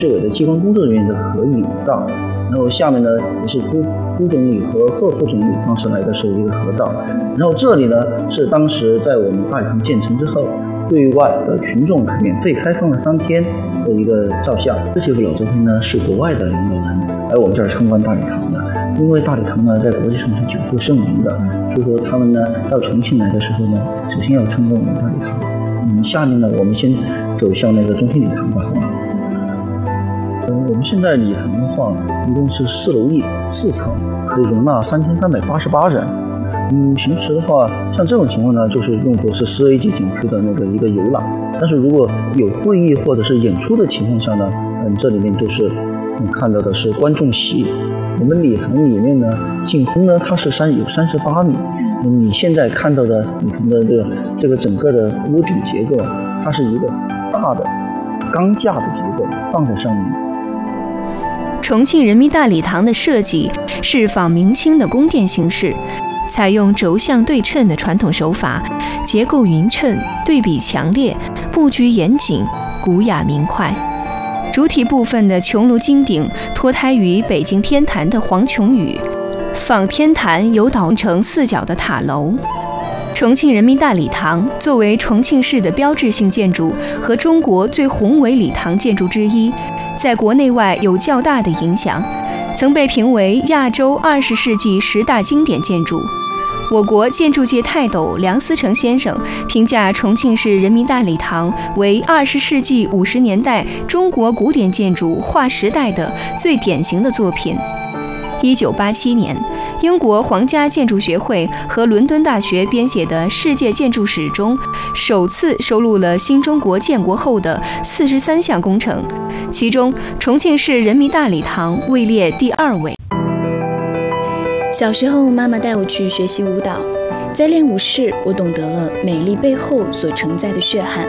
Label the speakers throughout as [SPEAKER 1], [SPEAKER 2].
[SPEAKER 1] 市委的机关工作人员的合影照，然后下面呢也是朱总理和贺副总理当时来的时候一个合照，然后这里呢是当时在我们大礼堂建成之后，对外的群众免费开放了3天的一个照相。这些老照片呢是国外的领导人来我们这儿参观大礼堂的，因为大礼堂呢在国际上是久负盛名的，所以说他们呢到重庆来的时候呢，首先要参观我们大礼堂。下面呢我们先走向那个中心礼堂吧，好吗？我们现在礼堂的话，一共是4楼4层，可以容纳3388人。平时的话，像这种情况呢，就是用作是10A 级景区的那个一个游览。但是如果有会议或者是演出的情况下呢，这里面都是看到的是观众席。我们礼堂里面呢，进空呢它是有38米。你现在看到的礼堂的这个整个的屋顶结构，它是一个大的钢架的结构放在上面。
[SPEAKER 2] 重庆人民大礼堂的设计是仿明清的宫殿形式，采用轴向对称的传统手法，结构匀称，对比强烈，布局严谨，古雅明快。主体部分的穹庐金顶脱胎于北京天坛的黄琼宇，仿天坛有倒成4角的塔楼。重庆人民大礼堂作为重庆市的标志性建筑和中国最宏伟礼堂建筑之一，在国内外有较大的影响，曾被评为亚洲20世纪10大经典建筑。我国建筑界泰斗梁思成先生评价重庆市人民大礼堂为20世纪50年代中国古典建筑划时代的最典型的作品。1987年，英国皇家建筑学会和伦敦大学编写的《世界建筑史》中，首次收录了新中国建国后的43项工程，其中重庆市人民大礼堂位列第2位。
[SPEAKER 3] 小时候，妈妈带我去学习舞蹈，在练舞室，我懂得了美丽背后所承载的血汗。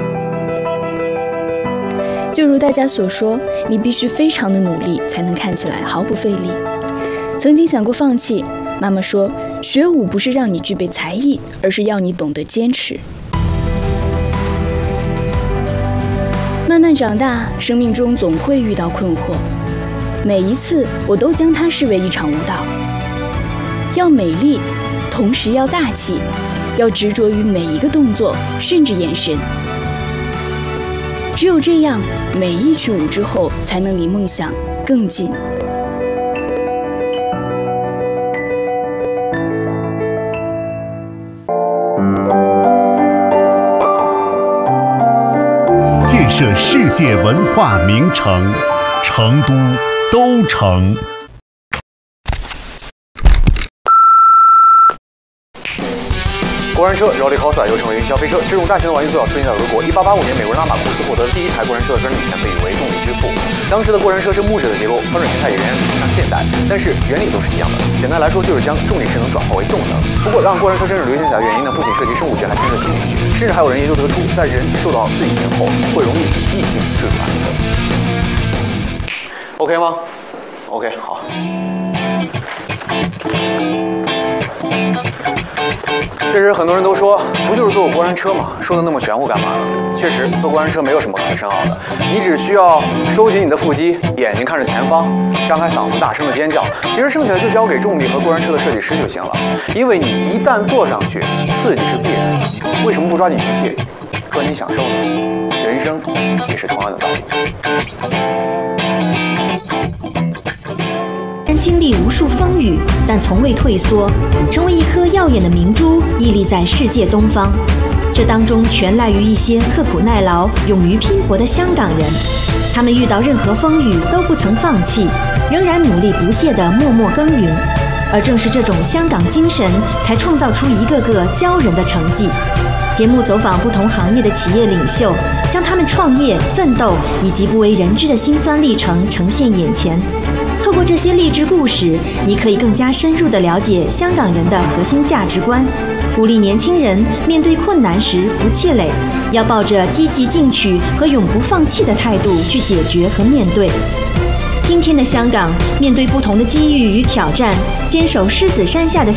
[SPEAKER 3] 就如大家所说，你必须非常的努力，才能看起来毫不费力。曾经想过放弃，妈妈说，学舞不是让你具备才艺，而是要你懂得坚持。慢慢长大，生命中总会遇到困惑，每一次我都将它视为一场舞蹈。要美丽，同时要大气，要执着于每一个动作，甚至眼神。只有这样，每一曲舞之后，才能离梦想更近。
[SPEAKER 4] 建设世界文化名城，成都都城。
[SPEAKER 5] 过山车 Roller Coaster 又称为云霄飞车，这种大型的玩具最早出现在俄国。1885年，美国人拉马库斯获得第1台过山车的专利权，被誉为动力之父。当时的过山车是木质的结构，翻转形态也仍然比不上现代，但是原理都是一样的。简单来说，就是将重力势能转化为动能。不过，让过山车真正流行起来的原因呢，不仅涉及生物学，还牵涉心理学，甚至还有人研究得出，在人受到刺激前后，会容易异性坠入爱河。OK 吗 ？OK， 好。确实，很多人都说，不就是坐过山车吗？说的那么玄乎干嘛呢？确实，坐过山车没有什么很深奥的，你只需要收紧你的腹肌，眼睛看着前方，张开嗓子大声的尖叫。其实剩下的就交给重力和过山车的设计师就行了。因为你一旦坐上去，刺激是必然的。为什么不抓紧一切，抓紧享受呢？人生也是同样的道理。
[SPEAKER 6] 经历无数风雨，但从未退缩，成为一颗耀眼的明珠，屹立在世界东方。这当中全赖于一些刻苦耐劳、勇于拼搏的香港人。他们遇到任何风雨都不曾放弃，仍然努力不懈地默默耕耘。而正是这种香港精神，才创造出一个个骄人的成绩。节目走访不同行业的企业领袖，将他们创业、奋斗以及不为人知的辛酸历程呈现眼前。透过这些励志故事，你可以更加深入地了解香港人的核心价值观，鼓励年轻人面对困难时不气馁，要抱着积极进取和永不放弃的态度去解决和面对。今天的香港，面对不同的机遇与挑战，坚守狮子山下的